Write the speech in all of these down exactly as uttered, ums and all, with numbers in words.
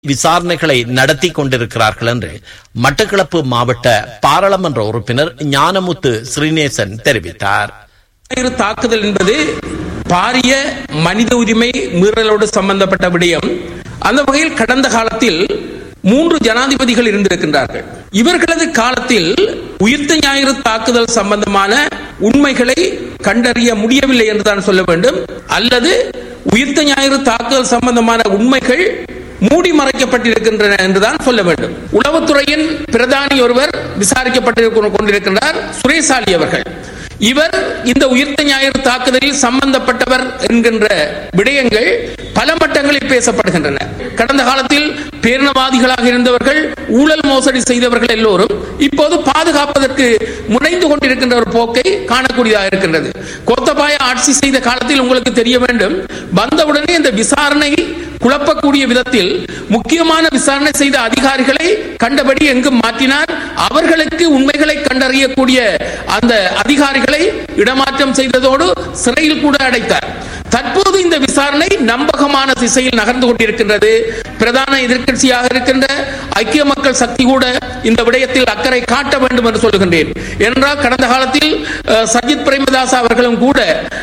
விசாரணைகளை நடத்தி கொண்டிருக்கிறார்கள் என்று மட்டக்களப்பு மாவட்ட பாராளுமன்ற உறுப்பினர் ஞானமுத்து ஸ்ரீநேசன் தெரிவித்தார். தாக்குதல் என்பது பாரிய மனித உரிமை மீறலோடு சம்பந்தப்பட்ட விடயம். அந்த வகையில் கடந்த காலத்தில் மூன்று ஜனாதிபதிகள் இருந்திருக்கின்றார்கள். இவர்களது காலத்தில் உயிர்த்த ஞாயிறு தாக்குதல் சம்பந்தமான உண்மைகளை கண்டறிய முடியவில்லை என்றுதான் சொல்ல வேண்டும், அல்லது உயிர்த்த ஞாயிறு தாக்குதல் சம்பந்தமான உண்மைகள் மூடி மறைக்கப்பட்டிருக்கின்றன என்றுதான் சொல்ல வேண்டும். உளவுத்துறையின் பிரதானி ஒருவர் விசாரிக்கப்பட்டு கொண்டிருக்கின்றார், சுரேசாலி அவர்கள். இவர் இந்த உயிர்த்த ஞாயிறு தாக்குதலில் சம்பந்தப்பட்டவர் என்கின்ற விடயங்கள் பல மட்டங்களில் பேசப்படுகின்றன. கடந்த காலத்தில் பேரினவாதிகளாக இருந்தவர்கள், ஊழல் மோசடி செய்தவர்கள் எல்லோரும் இப்போது பாதுகாப்பதற்கு முனைந்து கொண்டிருக்கின்ற ஒரு போக்கை காணக்கூடியதாக இருக்கின்றது. கோத்தபாய ஆட்சி செய்த காலத்தில் உங்களுக்கு தெரிய வேண்டும், வந்தவுடனே இந்த விசாரணை குழப்பக்கூடிய விதத்தில் முக்கியமான விசாரணை செய்த அதிகாரிகளை கண்டபடி எங்கு மாற்றினார். அவர்களுக்கு உண்மைகளை கண்டறியக்கூடிய அந்த அதிகாரிகளை இடமாற்றம் செய்ததோடு சிறையில் கூட அடைத்தார். தற்போது இந்த விசாரணை நம்பகமான திசையில் நகர்ந்து கொண்டிருக்கின்றது. பிரதான எதிர்க்கட்சியாக இருக்கின்ற ஐக்கிய மக்கள் சக்தி கூட இந்த விடயத்தில் அக்கறை காட்ட வேண்டும் என்று சொல்லுகின்றேன். என்றால் கடந்த காலத்தில் சஜித் பிரேமதாஸ் அவர்களும் கூட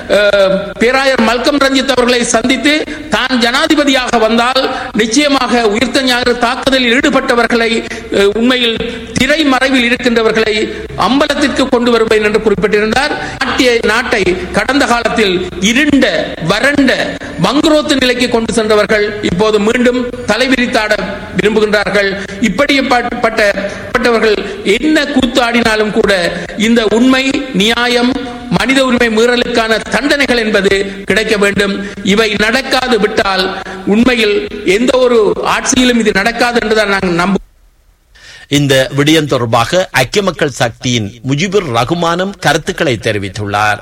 பேராயர் மல்கம் ரஞ்சித் அவர்களை சந்தித்து தான் ஜனாதிபதியாக வந்தால் நிச்சயமாக உயிர்த்த ஞாயிறு தாக்குதலில் ஈடுபட்டவர்களை, உண்மையில் திரை மறைவில் இருக்கின்றவர்களை அம்பலத்திற்கு கொண்டு வருவேன் என்று குறிப்பிட்டிருந்தார். நாட்டை கடந்த காலத்தில் இருண்ட வறண்ட வங்குரோத்து நிலைக்கு கொண்டு சென்றவர்கள் இப்போது மீண்டும் தலைவிரித்தாட விரும்புகின்றார்கள். இப்படிப்பட்டவர்கள் என்ன கூத்தாடினாலும் கூட இந்த உண்மை, நியாயம், மனித உரிமை மீறலுக்கான தண்டனைகள் என்பது கிடைக்க வேண்டும். இவை நடக்காது விட்டால் உண்மையில் எந்த ஒரு ஆட்சியிலும் இது நடக்காது என்றுதான் நாங்கள் நம்புகிறோம். இந்த விடயம் தொடர்பாக ஐக்கிய மக்கள் சக்தியின் முஜிபுர் ரகுமானும் கருத்துக்களை தெரிவித்துள்ளார்.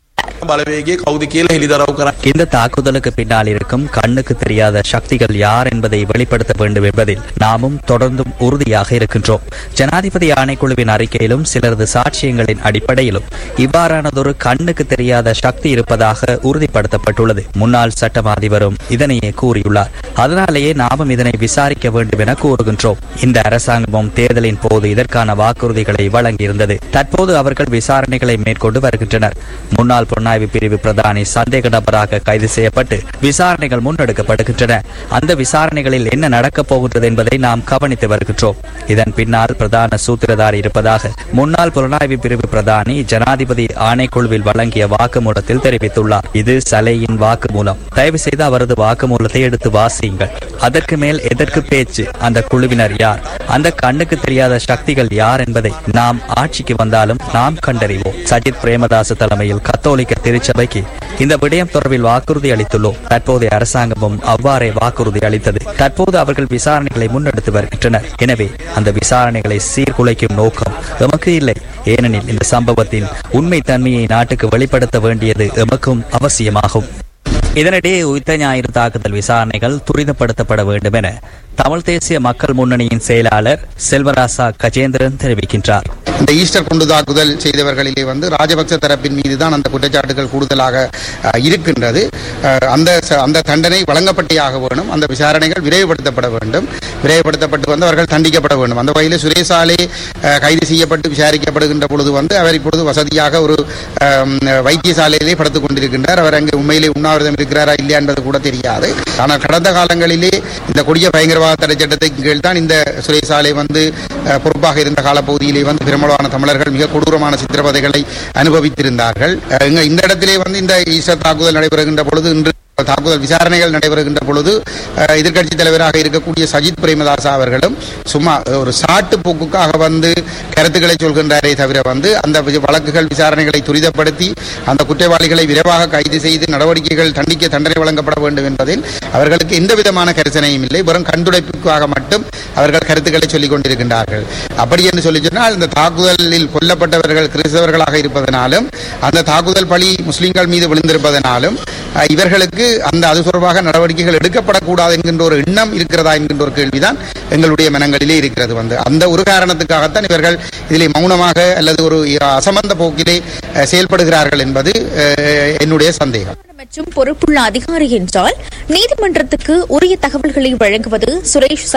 இந்த தாக்குதலுக்கு பின்னால் இருக்கும் கண்ணுக்கு தெரியாத சக்திகள் யார் என்பதை வெளிப்படுத்த வேண்டும் என்பதில் நாமும் தொடர்ந்தும் உறுதியாக இருக்கின்றோம். ஜனாதிபதி ஆணைக்குழுவின் அறிக்கையிலும் சிலரது சாட்சியங்களின் அடிப்படையிலும் இவ்வாறானதொரு கண்ணுக்கு தெரியாத சக்தி இருப்பதாக உறுதிப்படுத்தப்பட்டுள்ளது. முன்னாள் சட்ட அதிபரும் இதனையே கூறியுள்ளார். அதனாலேயே நாமும் இதனை விசாரிக்க வேண்டும் என கூறுகின்றோம். இந்த அரசாங்கமும் தேர்தலின் போது இதற்கான வாக்குறுதிகளை வழங்கியிருந்தது. தற்போது அவர்கள் விசாரணைகளை மேற்கொண்டு வருகின்றனர். முன்னாள் புலனாய்வு பிரிவு பிரதானி சந்தேக நபராக கைது செய்யப்பட்டு விசாரணைகள் முன்னெடுக்கப்படுகின்றன. அந்த விசாரணைகளில் என்ன நடக்கப் போகின்றது என்பதை நாம் கவனித்து வருகின்றோம். இதன் பின்னால் பிரதான சூத்திரதாரி இருப்பதாக முன்னாள் புலனாய்வு பிரிவு பிரதானி ஜனாதிபதி ஆணைக்குழுவில் வழங்கிய வாக்குமூலத்தில் தெரிவித்துள்ளார். இது சலையின் வாக்குமூலம். தயவு செய்து அவரது வாக்குமூலத்தை எடுத்து வாசியுங்கள். அதற்கு மேல் எதற்கு பேச்சு? அந்த குழுவினர் யார்? அந்த கண்ணுக்கு தெரியாத சக்திகள் யார் என்பதை நாம் ஆட்சிக்கு வந்தாலும் நாம் கண்டறிவோம். சஜித் பிரேமதாஸ் தலைமையில் கத்தோலிக்க திருச்சபைக்கு இந்த விடயம் தொடர்பில் வாக்குறுதி அளித்துள்ளோம். தற்போதைய அரசாங்கமும் அவ்வாறே வாக்குறுதி அளித்தது. தற்போது அவர்கள் விசாரணைகளை முன்னெடுத்து வருகின்றனர். எனவே அந்த விசாரணைகளை சீர்குலைக்கும் நோக்கம் எமக்கு இல்லை. ஏனெனில் இந்த சம்பவத்தின் உண்மை தன்மையை நாட்டுக்கு வெளிப்படுத்த வேண்டியது எமக்கும் அவசியமாகும். இதனிடையே உயிர்த்த ஞாயிறு தாக்குதல் விசாரணைகள் துரிதப்படுத்தப்பட வேண்டும் என தமிழ் தேசிய மக்கள் முன்னணியின் செயலாளர் செல்வராசா கஜேந்திரன் தெரிவிக்கின்றார். இந்த ஈஸ்டர் குண்டு தாக்குதல் செய்தவர்களிலே வந்து ராஜபக்ச தரப்பின் மீது தான் அந்த குற்றச்சாட்டுகள் கூடுதலாக இருக்கின்றது. அந்த அந்த தண்டனை வழங்கப்பட்டே வேணும். அந்த விசாரணைகள் விரைவுபடுத்தப்பட வேண்டும். விரைவுபடுத்தப்பட்டு வந்து அவர்கள் தண்டிக்கப்பட வேண்டும். அந்த வகையில் சுரேசாலே கைது செய்யப்பட்டு விசாரிக்கப்படுகின்ற பொழுது வந்து அவர் இப்பொழுது வசதியாக ஒரு வைத்தியசாலையிலே படுத்துக் கொண்டிருக்கின்றார். அவர் அங்கே உண்மையிலே உண்ணாவிரதம் இருக்கிறாரா இல்லையா என்பது கூட தெரியாது. ஆனால் கடந்த காலங்களிலே இந்த கொடிய பயங்கரவாத தடை சட்டத்தின் கீழ் தான் இந்த சுரேசாலை வந்து பொறுப்பாக இருந்த காலப்பகுதியிலே வந்து பெரும்பாலான தமிழர்கள் மிக கொடூரமான சித்திரவதைகளை அனுபவித்திருந்தார்கள். இந்த இடத்திலே வந்து இந்த ஈஸ்டர் தாக்குதல் நடைபெறுகின்ற பொழுது இன்று தாக்குதல் விசாரணைகள் நடைபெறுகின்ற பொழுது எதிர்க்கட்சி தலைவராக இருக்கக்கூடிய சஜித் பிரேமதாசா அவர்களும் சும்மா ஒரு சாட்டு போக்குக்காக வந்து கருத்துக்களை சொல்கின்றாரே தவிர வந்து அந்த வழக்குகள் விசாரணைகளை துரிதப்படுத்தி அந்த குற்றவாளிகளை விரைவாக கைது செய்து நடவடிக்கைகள் தண்டிக்க தண்டனை வழங்கப்பட வேண்டும் என்பதில் அவர்களுக்கு எந்த விதமான கரிசனையும் இல்லை. வெறும் கண்துடைப்புக்காக மட்டும் அவர்கள் கருத்துக்களை சொல்லிக் கொண்டிருக்கின்றார்கள். அப்படி என்று சொல்லி சொன்னால் இந்த தாக்குதலில் கொல்லப்பட்டவர்கள் கிறிஸ்தவர்களாக இருப்பதனாலும் அந்த தாக்குதல் பழி முஸ்லிம்கள் மீது விழுந்திருப்பதனாலும் இவர்களுக்கு பிறகு அந்த அது தொடர்பாக நடவடிக்கைகள் எடுக்கப்படக்கூடாது என்கின்ற ஒரு எண்ணம் இருக்கிறதா என்கின்ற ஒரு கேள்விதான் எங்களுடைய மனங்களிலே இருக்கிறது. வந்து அந்த ஒரு காரணத்துக்காகத்தான் இவர்கள் இதிலே மௌனமாக அல்லது ஒரு அசமந்த போக்கிலே செயல்படுகிறார்கள் என்பது என்னுடைய சந்தேகம். மற்றும் பொறுப்புள்ள அதிகாரி என்றால் நீதிமன்றத்துக்கு உரிய தகவல்களை வழங்குவது சுரேஷ்